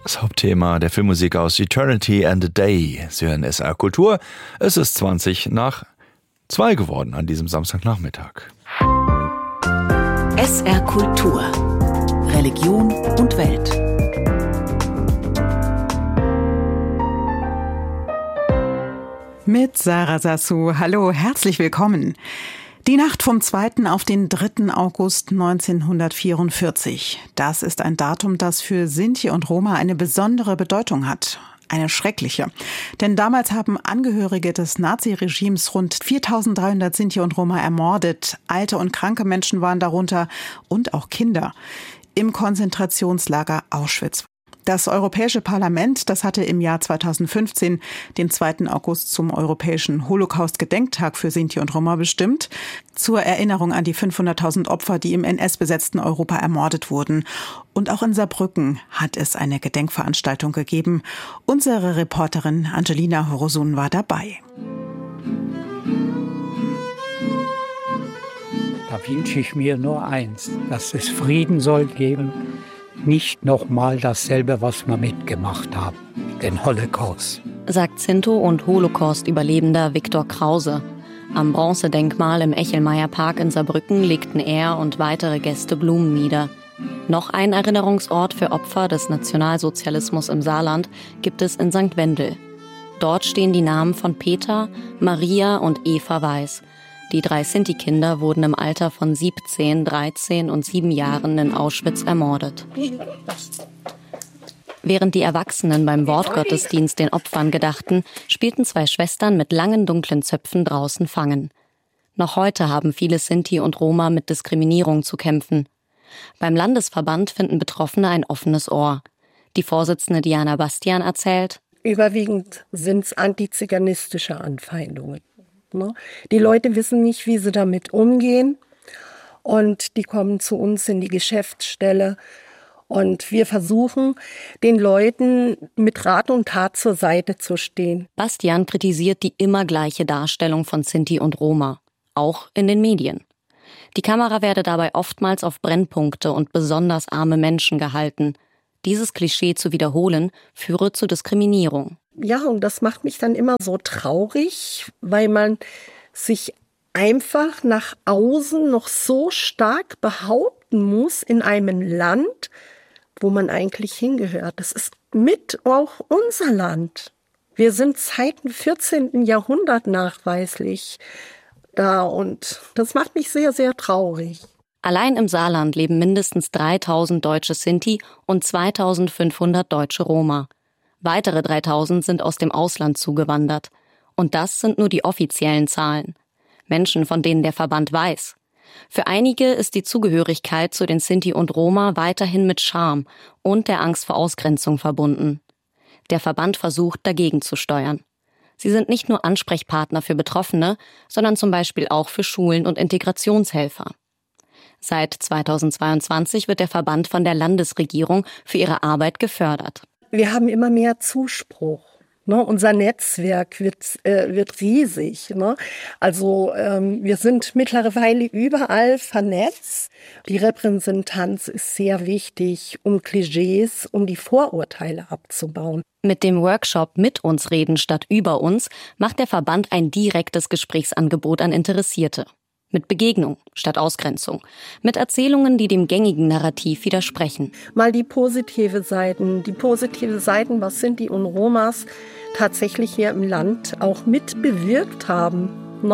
Das Hauptthema der Filmmusik aus Eternity and a Day. Sie hören SR Kultur. Es ist 20:02 geworden an diesem Samstagnachmittag. SR Kultur. Religion und Welt. Mit Sarah Sassou. Hallo, herzlich willkommen. Die Nacht vom 2. auf den 3. August 1944. Das ist ein Datum, das für Sinti und Roma eine besondere Bedeutung hat. Eine schreckliche. Denn damals haben Angehörige des Naziregimes rund 4.300 Sinti und Roma ermordet. Alte und kranke Menschen waren darunter und auch Kinder. Im Konzentrationslager Auschwitz. Das Europäische Parlament, das hatte im Jahr 2015 den 2. August zum Europäischen Holocaust-Gedenktag für Sinti und Roma bestimmt, zur Erinnerung an die 500.000 Opfer, die im NS-besetzten Europa ermordet wurden. Und auch in Saarbrücken hat es eine Gedenkveranstaltung gegeben. Unsere Reporterin Angelina Horosun war dabei. Da wünsche ich mir nur eins, dass es Frieden soll geben. Nicht nochmal dasselbe, was wir mitgemacht haben, den Holocaust. Sagt Sinto- und Holocaust-Überlebender Viktor Krause. Am Bronzedenkmal im Echelmeyer-Park in Saarbrücken legten er und weitere Gäste Blumen nieder. Noch ein Erinnerungsort für Opfer des Nationalsozialismus im Saarland gibt es in St. Wendel. Dort stehen die Namen von Peter, Maria und Eva Weiß. Die 3 Sinti-Kinder wurden im Alter von 17, 13 und 7 Jahren in Auschwitz ermordet. Während die Erwachsenen beim Wortgottesdienst den Opfern gedachten, spielten 2 Schwestern mit langen dunklen Zöpfen draußen Fangen. Noch heute haben viele Sinti und Roma mit Diskriminierung zu kämpfen. Beim Landesverband finden Betroffene ein offenes Ohr. Die Vorsitzende Diana Bastian erzählt: Überwiegend sind es antiziganistische Anfeindungen. Die Leute wissen nicht, wie sie damit umgehen, und die kommen zu uns in die Geschäftsstelle und wir versuchen, den Leuten mit Rat und Tat zur Seite zu stehen. Bastian kritisiert die immer gleiche Darstellung von Sinti und Roma, auch in den Medien. Die Kamera werde dabei oftmals auf Brennpunkte und besonders arme Menschen gehalten. Dieses Klischee zu wiederholen, führe zu Diskriminierung. Ja, und das macht mich dann immer so traurig, weil man sich einfach nach außen noch so stark behaupten muss in einem Land, wo man eigentlich hingehört. Das ist mit auch unser Land. Wir sind seit dem 14. Jahrhundert nachweislich da, und das macht mich sehr, sehr traurig. Allein im Saarland leben mindestens 3.000 deutsche Sinti und 2.500 deutsche Roma. Weitere 3.000 sind aus dem Ausland zugewandert. Und das sind nur die offiziellen Zahlen. Menschen, von denen der Verband weiß. Für einige ist die Zugehörigkeit zu den Sinti und Roma weiterhin mit Scham und der Angst vor Ausgrenzung verbunden. Der Verband versucht, dagegen zu steuern. Sie sind nicht nur Ansprechpartner für Betroffene, sondern zum Beispiel auch für Schulen und Integrationshelfer. Seit 2022 wird der Verband von der Landesregierung für ihre Arbeit gefördert. Wir haben immer mehr Zuspruch. Unser Netzwerk wird riesig. Also wir sind mittlerweile überall vernetzt. Die Repräsentanz ist sehr wichtig, um Klischees, um die Vorurteile abzubauen. Mit dem Workshop Mit uns reden statt über uns macht der Verband ein direktes Gesprächsangebot an Interessierte. Mit Begegnung statt Ausgrenzung. Mit Erzählungen, die dem gängigen Narrativ widersprechen. Mal die positive Seiten, was Sinti und Romas tatsächlich hier im Land auch mit bewirkt haben.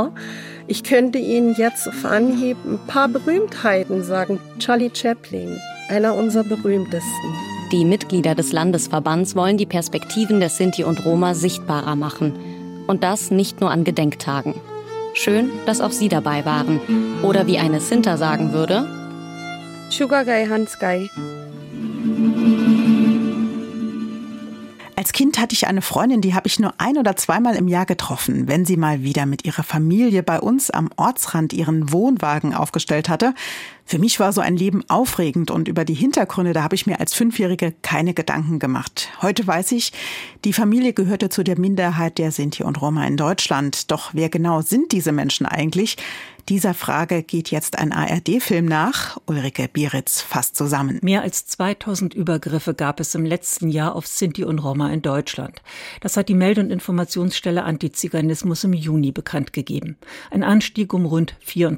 Ich könnte Ihnen jetzt auf Anhieb ein paar Berühmtheiten sagen. Charlie Chaplin, einer unserer berühmtesten. Die Mitglieder des Landesverbands wollen die Perspektiven der Sinti und Roma sichtbarer machen. Und das nicht nur an Gedenktagen. Schön, dass auch Sie dabei waren. Oder wie eine Sinta sagen würde: Sugar Guy Hans Guy. Als Kind hatte ich eine Freundin, die habe ich nur 1- oder 2-mal im Jahr getroffen, wenn sie mal wieder mit ihrer Familie bei uns am Ortsrand ihren Wohnwagen aufgestellt hatte. Für mich war so ein Leben aufregend und über die Hintergründe, da habe ich mir als 5-Jährige keine Gedanken gemacht. Heute weiß ich, die Familie gehörte zu der Minderheit der Sinti und Roma in Deutschland. Doch wer genau sind diese Menschen eigentlich? Dieser Frage geht jetzt ein ARD-Film nach. Ulrike Bieritz fasst zusammen. Mehr als 2000 Übergriffe gab es im letzten Jahr auf Sinti und Roma in Deutschland. Das hat die Melde- und Informationsstelle Antiziganismus im Juni bekannt gegeben. Ein Anstieg um rund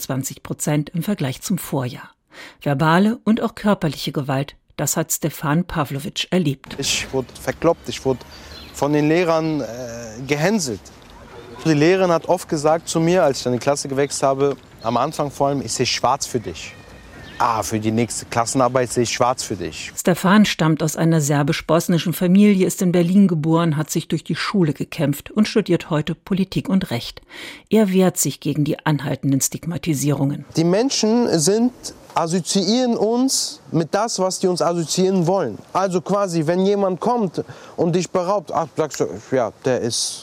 24% im Vergleich zum Vorjahr. Verbale und auch körperliche Gewalt, das hat Stefan Pavlovic erlebt. Ich wurde verkloppt, ich wurde von den Lehrern gehänselt. Die Lehrerin hat oft gesagt zu mir, als ich dann die Klasse gewechselt habe, am Anfang vor allem, ich sehe schwarz für dich. Für die nächste Klassenarbeit sehe ich schwarz für dich. Stefan stammt aus einer serbisch-bosnischen Familie, ist in Berlin geboren, hat sich durch die Schule gekämpft und studiert heute Politik und Recht. Er wehrt sich gegen die anhaltenden Stigmatisierungen. Die Menschen assoziieren uns mit das, was die uns assoziieren wollen. Also quasi, wenn jemand kommt und dich beraubt, sagst du, ja, der ist.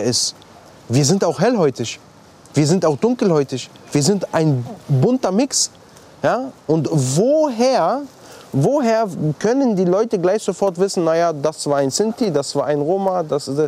Wir sind auch hellhäutig, wir sind auch dunkelhäutig, wir sind ein bunter Mix. Ja? Und woher können die Leute gleich sofort wissen, naja, das war ein Sinti, das war ein Roma,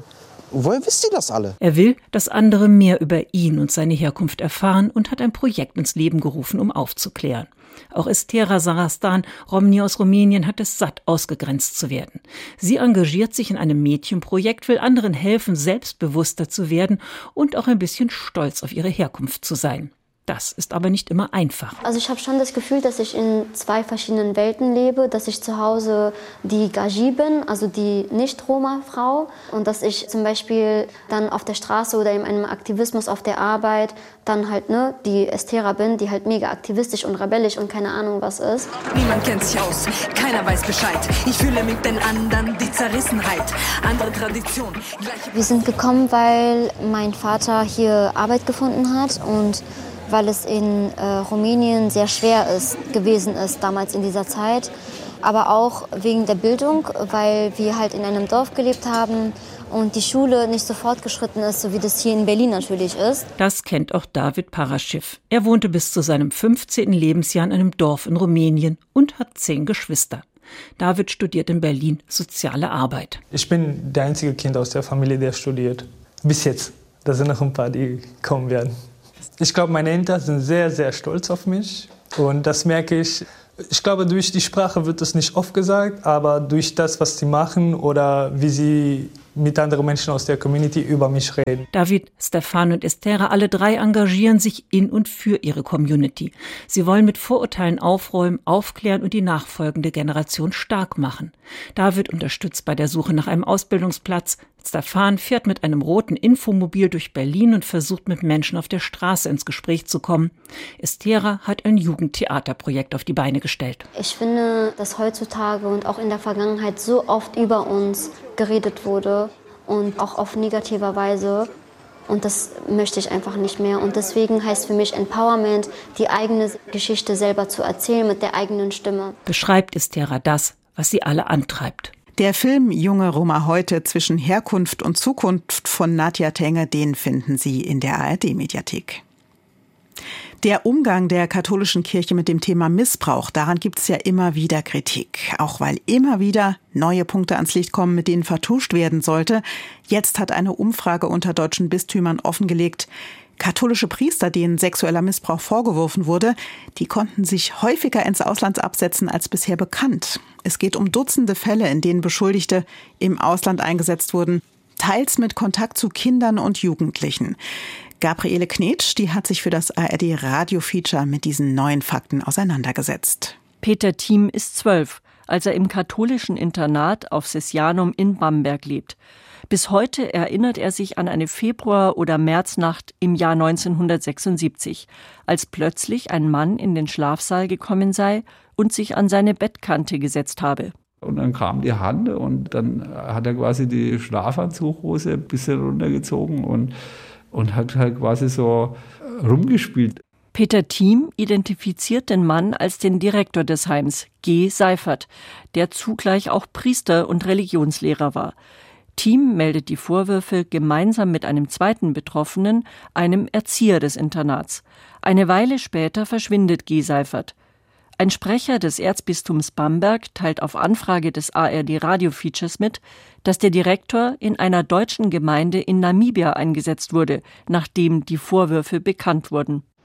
woher wisst ihr das alle? Er will, dass andere mehr über ihn und seine Herkunft erfahren und hat ein Projekt ins Leben gerufen, um aufzuklären. Auch Estera Sarastan, Romni aus Rumänien, hat es satt, ausgegrenzt zu werden. Sie engagiert sich in einem Mädchenprojekt, will anderen helfen, selbstbewusster zu werden und auch ein bisschen stolz auf ihre Herkunft zu sein. Das ist aber nicht immer einfach. Also ich habe schon das Gefühl, dass ich in zwei verschiedenen Welten lebe, dass ich zu Hause die Gaji bin, also die Nicht-Roma-Frau, und dass ich zum Beispiel dann auf der Straße oder in einem Aktivismus auf der Arbeit dann halt die Estera bin, die halt mega aktivistisch und rebellisch und keine Ahnung was ist. Niemand kennt sich aus, keiner weiß Bescheid. Ich fühle mit den anderen die Zerrissenheit, andere Tradition. Wir sind gekommen, weil mein Vater hier Arbeit gefunden hat und weil es in Rumänien sehr schwer gewesen ist damals in dieser Zeit. Aber auch wegen der Bildung, weil wir halt in einem Dorf gelebt haben und die Schule nicht so fortgeschritten ist, so wie das hier in Berlin natürlich ist. Das kennt auch David Paraschiv. Er wohnte bis zu seinem 15. Lebensjahr in einem Dorf in Rumänien und hat 10 Geschwister. David studiert in Berlin Soziale Arbeit. Ich bin der einzige Kind aus der Familie, der studiert. Bis jetzt. Da sind noch ein paar, die kommen werden. Ich glaube, meine Eltern sind sehr, sehr stolz auf mich. Und das merke ich. Ich glaube, durch die Sprache wird es nicht oft gesagt, aber durch das, was sie machen oder wie sie mit anderen Menschen aus der Community über mich reden. David, Stefan und Estera, alle 3 engagieren sich in und für ihre Community. Sie wollen mit Vorurteilen aufräumen, aufklären und die nachfolgende Generation stark machen. David unterstützt bei der Suche nach einem Ausbildungsplatz. Stefan fährt mit einem roten Infomobil durch Berlin und versucht, mit Menschen auf der Straße ins Gespräch zu kommen. Estera hat ein Jugendtheaterprojekt auf die Beine gestellt. Ich finde, dass heutzutage und auch in der Vergangenheit so oft über uns geredet wurde und auch auf negative Weise. Und das möchte ich einfach nicht mehr. Und deswegen heißt für mich Empowerment, die eigene Geschichte selber zu erzählen mit der eigenen Stimme. Beschreibt Estera das, was sie alle antreibt. Der Film Junge Roma heute zwischen Herkunft und Zukunft von Nadja Tenge, den finden Sie in der ARD-Mediathek. Der Umgang der katholischen Kirche mit dem Thema Missbrauch, daran gibt es ja immer wieder Kritik. Auch weil immer wieder neue Punkte ans Licht kommen, mit denen vertuscht werden sollte. Jetzt hat eine Umfrage unter deutschen Bistümern offengelegt, katholische Priester, denen sexueller Missbrauch vorgeworfen wurde, die konnten sich häufiger ins Ausland absetzen als bisher bekannt. Es geht um Dutzende Fälle, in denen Beschuldigte im Ausland eingesetzt wurden, teils mit Kontakt zu Kindern und Jugendlichen. Gabriele Knetsch, die hat sich für das ARD-Radio-Feature mit diesen neuen Fakten auseinandergesetzt. Peter Thiem ist 12, als er im katholischen Internat auf Sesianum in Bamberg lebt. Bis heute erinnert er sich an eine Februar- oder Märznacht im Jahr 1976, als plötzlich ein Mann in den Schlafsaal gekommen sei und sich an seine Bettkante gesetzt habe. Und dann kam die Hand und dann hat er quasi die Schlafanzughose ein bisschen runtergezogen und hat halt quasi so rumgespielt. Peter Thiem identifiziert den Mann als den Direktor des Heims, G. Seifert, der zugleich auch Priester und Religionslehrer war. Thiem meldet die Vorwürfe gemeinsam mit einem zweiten Betroffenen, einem Erzieher des Internats. Eine Weile später verschwindet G. Seifert. Ein Sprecher des Erzbistums Bamberg teilt auf Anfrage des ARD-Radio-Features mit, dass der Direktor in einer deutschen Gemeinde in Namibia eingesetzt wurde, nachdem die Vorwürfe bekannt wurden.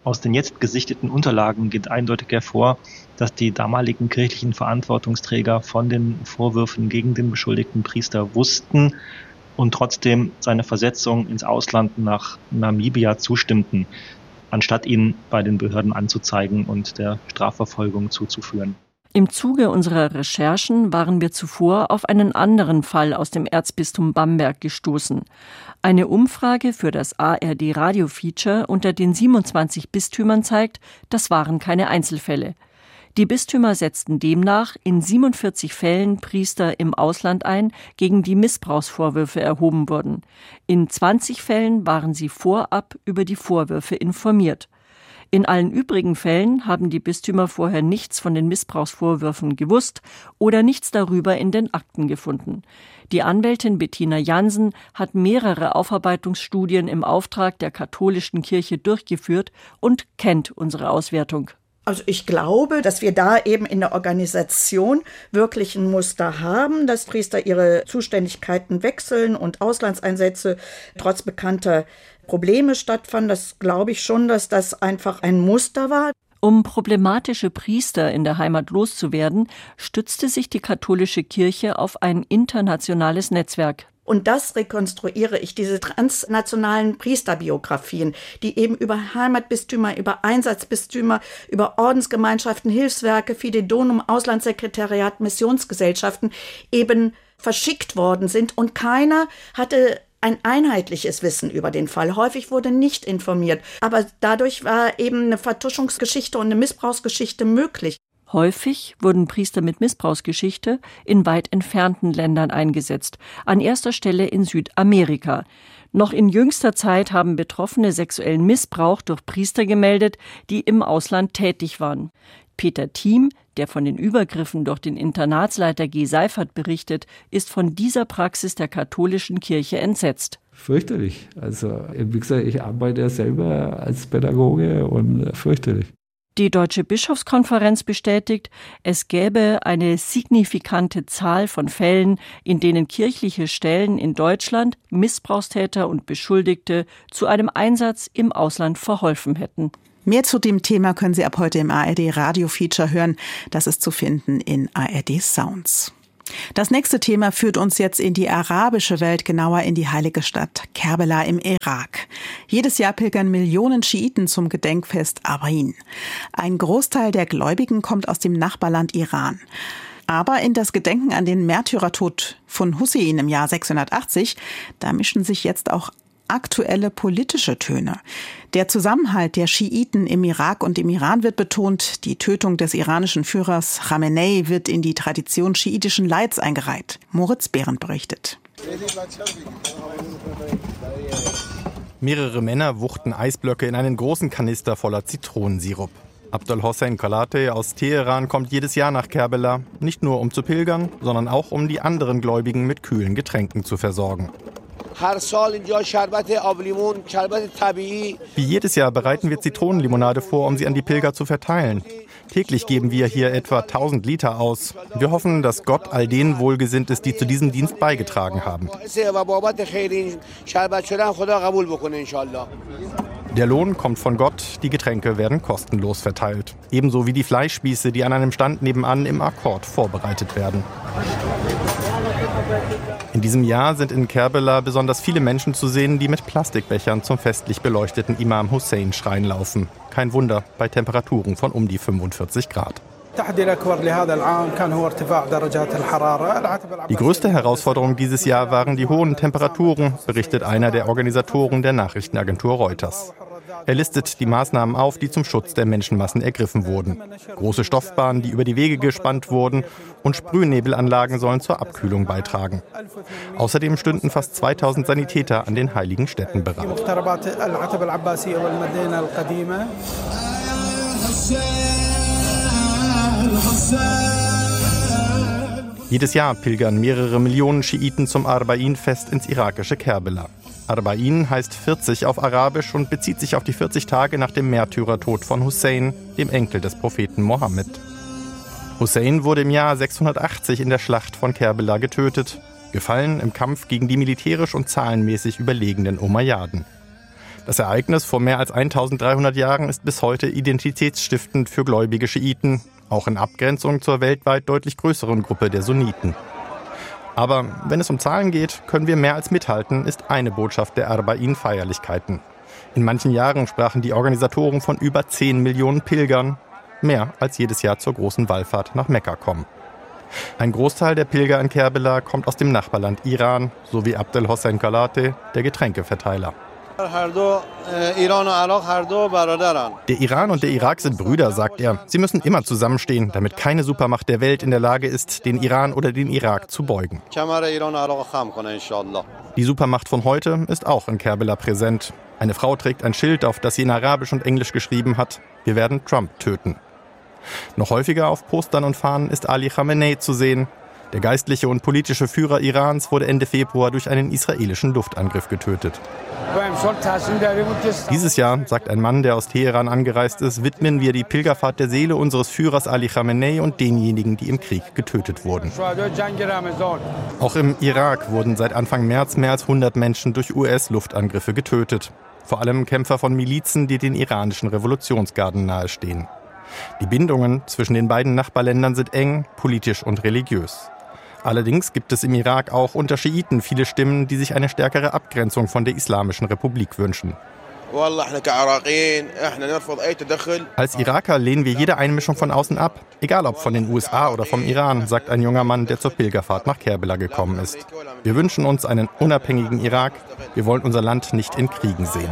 Aus den jetzt gesichteten Unterlagen geht eindeutig hervor, dass die damaligen kirchlichen Verantwortungsträger von den Vorwürfen gegen den beschuldigten Priester wussten und trotzdem seine Versetzung ins Ausland nach Namibia zustimmten, anstatt ihn bei den Behörden anzuzeigen und der Strafverfolgung zuzuführen. Im Zuge unserer Recherchen waren wir zuvor auf einen anderen Fall aus dem Erzbistum Bamberg gestoßen. Eine Umfrage für das ARD-Radio-Feature unter den 27 Bistümern zeigt, das waren keine Einzelfälle. Die Bistümer setzten demnach in 47 Fällen Priester im Ausland ein, gegen die Missbrauchsvorwürfe erhoben wurden. In 20 Fällen waren sie vorab über die Vorwürfe informiert. In allen übrigen Fällen haben die Bistümer vorher nichts von den Missbrauchsvorwürfen gewusst oder nichts darüber in den Akten gefunden. Die Anwältin Bettina Jansen hat mehrere Aufarbeitungsstudien im Auftrag der katholischen Kirche durchgeführt und kennt unsere Auswertung. Also ich glaube, dass wir da eben in der Organisation wirklich ein Muster haben, dass Priester ihre Zuständigkeiten wechseln und Auslandseinsätze trotz bekannter Probleme stattfanden. Das glaube ich schon, dass das einfach ein Muster war. Um problematische Priester in der Heimat loszuwerden, stützte sich die katholische Kirche auf ein internationales Netzwerk. Und das rekonstruiere ich, diese transnationalen Priesterbiografien, die eben über Heimatbistümer, über Einsatzbistümer, über Ordensgemeinschaften, Hilfswerke, Fidedonum, Auslandssekretariat, Missionsgesellschaften eben verschickt worden sind. Und keiner hatte ein einheitliches Wissen über den Fall. Häufig wurde nicht informiert. Aber dadurch war eben eine Vertuschungsgeschichte und eine Missbrauchsgeschichte möglich. Häufig wurden Priester mit Missbrauchsgeschichte in weit entfernten Ländern eingesetzt, an erster Stelle in Südamerika. Noch in jüngster Zeit haben Betroffene sexuellen Missbrauch durch Priester gemeldet, die im Ausland tätig waren. Peter Thiem, der von den Übergriffen durch den Internatsleiter G. Seifert berichtet, ist von dieser Praxis der katholischen Kirche entsetzt. Fürchterlich. Also, wie gesagt, ich arbeite ja selber als Pädagoge und fürchterlich. Die Deutsche Bischofskonferenz bestätigt, es gäbe eine signifikante Zahl von Fällen, in denen kirchliche Stellen in Deutschland Missbrauchstäter und Beschuldigte zu einem Einsatz im Ausland verholfen hätten. Mehr zu dem Thema können Sie ab heute im ARD-Radio-Feature hören. Das ist zu finden in ARD Sounds. Das nächste Thema führt uns jetzt in die arabische Welt, genauer in die heilige Stadt Kerbela im Irak. Jedes Jahr pilgern Millionen Schiiten zum Gedenkfest Arbain. Ein Großteil der Gläubigen kommt aus dem Nachbarland Iran. Aber in das Gedenken an den Märtyrertod von Hussein im Jahr 680, da mischen sich jetzt auch aktuelle politische Töne. Der Zusammenhalt der Schiiten im Irak und im Iran wird betont. Die Tötung des iranischen Führers Khamenei wird in die Tradition schiitischen Leids eingereiht. Moritz Behrendt berichtet. Mehrere Männer wuchten Eisblöcke in einen großen Kanister voller Zitronensirup. Abdul Hossein Kalateh aus Teheran kommt jedes Jahr nach Kerbela, nicht nur um zu pilgern, sondern auch um die anderen Gläubigen mit kühlen Getränken zu versorgen. Wie jedes Jahr bereiten wir Zitronenlimonade vor, um sie an die Pilger zu verteilen. Täglich geben wir hier etwa 1000 Liter aus. Wir hoffen, dass Gott all denen wohlgesinnt ist, die zu diesem Dienst beigetragen haben. Der Lohn kommt von Gott, die Getränke werden kostenlos verteilt. Ebenso wie die Fleischspieße, die an einem Stand nebenan im Akkord vorbereitet werden. In diesem Jahr sind in Kerbela besonders viele Menschen zu sehen, die mit Plastikbechern zum festlich beleuchteten Imam Hussein-Schrein laufen. Kein Wunder bei Temperaturen von um die 45 Grad. Die größte Herausforderung dieses Jahr waren die hohen Temperaturen, berichtet einer der Organisatoren der Nachrichtenagentur Reuters. Er listet die Maßnahmen auf, die zum Schutz der Menschenmassen ergriffen wurden. Große Stoffbahnen, die über die Wege gespannt wurden, und Sprühnebelanlagen sollen zur Abkühlung beitragen. Außerdem stünden fast 2000 Sanitäter an den heiligen Stätten bereit. Jedes Jahr pilgern mehrere Millionen Schiiten zum Arbain-Fest ins irakische Kerbela. Arbain heißt 40 auf Arabisch und bezieht sich auf die 40 Tage nach dem Märtyrertod von Hussein, dem Enkel des Propheten Mohammed. Hussein wurde im Jahr 680 in der Schlacht von Kerbela getötet, gefallen im Kampf gegen die militärisch und zahlenmäßig überlegenen Umayyaden. Das Ereignis vor mehr als 1300 Jahren ist bis heute identitätsstiftend für gläubige Schiiten, auch in Abgrenzung zur weltweit deutlich größeren Gruppe der Sunniten. Aber wenn es um Zahlen geht, können wir mehr als mithalten, ist eine Botschaft der Arba'in-Feierlichkeiten. In manchen Jahren sprachen die Organisatoren von über 10 Millionen Pilgern, mehr als jedes Jahr zur großen Wallfahrt nach Mekka kommen. Ein Großteil der Pilger in Kerbela kommt aus dem Nachbarland Iran, so wie Abdel Hossein Kalate, der Getränkeverteiler. Der Iran und der Irak sind Brüder, sagt er. Sie müssen immer zusammenstehen, damit keine Supermacht der Welt in der Lage ist, den Iran oder den Irak zu beugen. Die Supermacht von heute ist auch in Kerbela präsent. Eine Frau trägt ein Schild, auf das sie in Arabisch und Englisch geschrieben hat: Wir werden Trump töten. Noch häufiger auf Postern und Fahnen ist Ali Khamenei zu sehen. Der geistliche und politische Führer Irans wurde Ende Februar durch einen israelischen Luftangriff getötet. Dieses Jahr, sagt ein Mann, der aus Teheran angereist ist, widmen wir die Pilgerfahrt der Seele unseres Führers Ali Khamenei und denjenigen, die im Krieg getötet wurden. Auch im Irak wurden seit Anfang März mehr als 100 Menschen durch US-Luftangriffe getötet. Vor allem Kämpfer von Milizen, die den iranischen Revolutionsgarden nahestehen. Die Bindungen zwischen den beiden Nachbarländern sind eng, politisch und religiös. Allerdings gibt es im Irak auch unter Schiiten viele Stimmen, die sich eine stärkere Abgrenzung von der Islamischen Republik wünschen. Als Iraker lehnen wir jede Einmischung von außen ab, egal ob von den USA oder vom Iran, sagt ein junger Mann, der zur Pilgerfahrt nach Kerbela gekommen ist. Wir wünschen uns einen unabhängigen Irak. Wir wollen unser Land nicht in Kriegen sehen.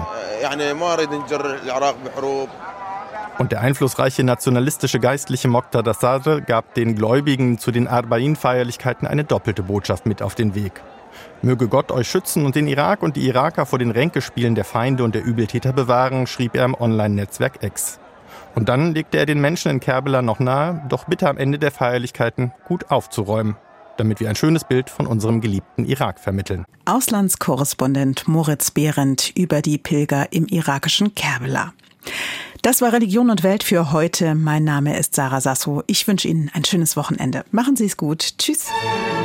Und der einflussreiche nationalistische Geistliche Moqtada Sadr gab den Gläubigen zu den Arba'in-Feierlichkeiten eine doppelte Botschaft mit auf den Weg. Möge Gott euch schützen und den Irak und die Iraker vor den Ränkespielen der Feinde und der Übeltäter bewahren, schrieb er im Online-Netzwerk X. Und dann legte er den Menschen in Kerbela noch nahe, doch bitte am Ende der Feierlichkeiten gut aufzuräumen, damit wir ein schönes Bild von unserem geliebten Irak vermitteln. Auslandskorrespondent Moritz Behrendt über die Pilger im irakischen Kerbela. Das war Religion und Welt für heute. Mein Name ist Sarah Sasso. Ich wünsche Ihnen ein schönes Wochenende. Machen Sie es gut. Tschüss.